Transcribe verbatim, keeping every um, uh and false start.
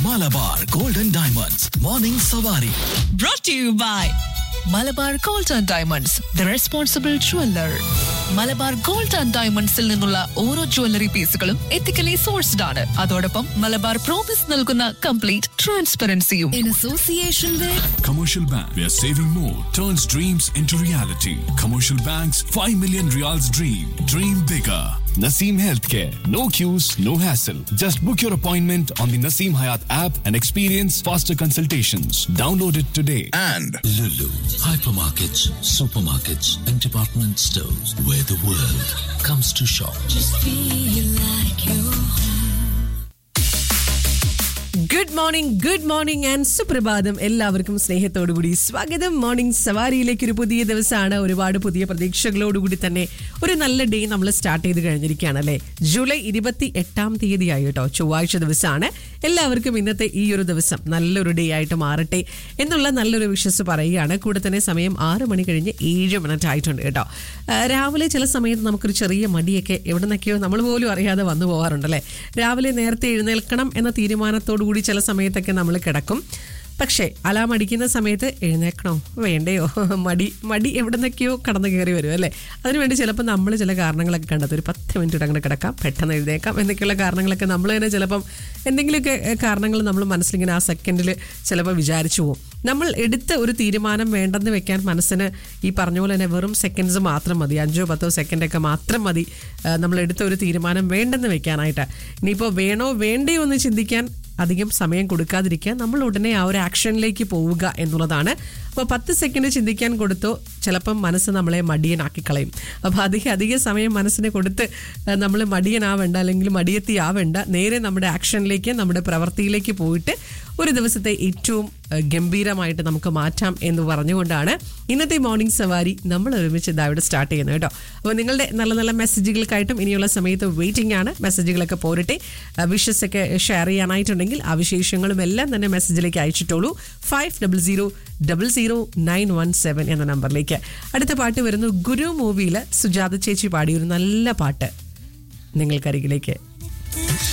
Malabar Golden Diamonds Morning Savari. Brought to you by Malabar gold and diamonds the responsible jeweller. Malabar gold and ഡയമണ്ട്സിൽ നിന്നുള്ള ഓരോ jewellery പീസുകളും ethically sourced ആണ്. അതോടൊപ്പം Malabar promise നൽകുന്ന complete ട്രാൻസ്പെറൻസിയും. In association with Commercial Bank, where saving more turns dreams into reality. Commercial Bank's five million Riyals dream. Dream bigger. Naseem Healthcare. No queues, no hassle. Just book your appointment on the Naseem Hayat app and experience faster consultations. Download it today. And Lulu, hypermarkets, supermarkets, and department stores where the world comes to shop. Just feel like you're home. Good morning good morning and സുപ്രഭാതം. എല്ലാവർക്കും സ്നേഹത്തോടുകൂടി സ്വാഗതം. Morning സവാരിയിലേക്ക്. ഒരു പുതിയ ദിവസമാണ്. ഒരുപാട് പുതിയ പ്രതീക്ഷകളോടുകൂടി തന്നെ ഒരു നല്ല ഡേ നമ്മൾ സ്റ്റാർട്ട് ചെയ്ത് കഴിഞ്ഞിരിക്കുകയാണ് അല്ലേ. ജൂലൈ ഇരുപത്തി എട്ടാം തീയതിയായി കേട്ടോ, ചൊവ്വാഴ്ച ദിവസമാണ്. എല്ലാവർക്കും ഇന്നത്തെ ഈ ഒരു ദിവസം നല്ലൊരു ഡേ ആയിട്ട് മാറട്ടെ എന്നുള്ള നല്ലൊരു വിശ്വസ് പറയുകയാണ്. കൂടെ തന്നെ സമയം ആറ് മണി കഴിഞ്ഞ് ഏഴ് മിനിറ്റ് ആയിട്ടുണ്ട് കേട്ടോ. രാവിലെ ചില സമയത്ത് നമുക്കൊരു ചെറിയ മടിയൊക്കെ എവിടെ നിന്നൊക്കെയോ നമ്മൾ പോലും അറിയാതെ വന്നു പോകാറുണ്ടല്ലേ. രാവിലെ നേരത്തെ എഴുന്നേൽക്കണം എന്ന തീരുമാനത്തോടു കൂടി ചില സമയത്തൊക്കെ നമ്മൾ കിടക്കും. പക്ഷേ അലാം അടിക്കുന്ന സമയത്ത് എഴുന്നേക്കണോ വേണ്ടയോ മടി മടി എവിടെ നിന്നൊക്കെയോ കടന്നു കയറി വരും അല്ലേ. അതിനുവേണ്ടി ചിലപ്പോൾ നമ്മൾ ചില കാരണങ്ങളൊക്കെ കണ്ടെത്തും. ഒരു പത്ത് മിനിറ്റ് അങ്ങനെ കിടക്കാം, പെട്ടെന്ന് എഴുന്നേക്കാം എന്നൊക്കെയുള്ള കാരണങ്ങളൊക്കെ നമ്മൾ തന്നെ ചിലപ്പം എന്തെങ്കിലുമൊക്കെ കാരണങ്ങൾ നമ്മൾ മനസ്സിലിങ്ങനെ ആ സെക്കൻഡിൽ ചിലപ്പോൾ വിചാരിച്ചു പോകും. നമ്മൾ എടുത്ത ഒരു തീരുമാനം വേണ്ടെന്ന് വെക്കാൻ മനസ്സിന് ഈ പറഞ്ഞ പോലെ തന്നെ വെറും സെക്കൻഡ്സ് മാത്രം മതി, അഞ്ചോ പത്തോ സെക്കൻഡൊക്കെ മാത്രം മതി നമ്മൾ എടുത്ത ഒരു തീരുമാനം വേണ്ടെന്ന് വെക്കാനായിട്ട്. ഇനിയിപ്പോൾ വേണോ വേണ്ടയോ എന്ന് ചിന്തിക്കാൻ അധികം സമയം കൊടുക്കാതിരിക്കുക, നമ്മൾ ഉടനെ ആ ഒരു ആക്ഷനിലേക്ക് പോവുക എന്നുള്ളതാണ്. അപ്പോൾ പത്ത് സെക്കൻഡ് ചിന്തിക്കാൻ കൊടുത്തോ ചിലപ്പം മനസ്സ് നമ്മളെ മടിയനാക്കി കളയും. അപ്പോൾ അധികം അധിക സമയം മനസ്സിന് കൊടുത്ത് നമ്മൾ മടിയനാവേണ്ട അല്ലെങ്കിൽ മടിയെത്തി ആവേണ്ട, നേരെ നമ്മുടെ ആക്ഷനിലേക്ക് നമ്മുടെ പ്രവൃത്തിയിലേക്ക് പോയിട്ട് ഒരു ദിവസത്തെ ഏറ്റവും ഗംഭീരമായിട്ട് നമുക്ക് മാറ്റാം എന്ന് പറഞ്ഞുകൊണ്ടാണ് ഇന്നത്തെ മോർണിംഗ് സവാരി നമ്മൾ ഒരുമിച്ച് ഇതാ ഇവിടെ സ്റ്റാർട്ട് ചെയ്യുന്നത് കേട്ടോ. അപ്പോൾ നിങ്ങളുടെ നല്ല നല്ല മെസ്സേജുകൾക്കായിട്ടും ഇനിയുള്ള സമയത്ത് വെയിറ്റിംഗ് ആണ്. മെസ്സേജുകളൊക്കെ പോരട്ടെ. വിഷസ് ഒക്കെ ഷെയർ ചെയ്യാനായിട്ടുണ്ടെങ്കിൽ ആ വിശേഷങ്ങളും എല്ലാം തന്നെ മെസ്സേജിലേക്ക് അയച്ചിട്ടുള്ളൂ. Five double zero double zero nine one seven എന്ന നമ്പറിലേക്ക്. അടുത്ത പാട്ട് വരുന്നു. ഗുരു മൂവിയിൽ സുജാത ചേച്ചി പാടിയൊരു നല്ല പാട്ട് നിങ്ങൾക്കരികിലേക്ക്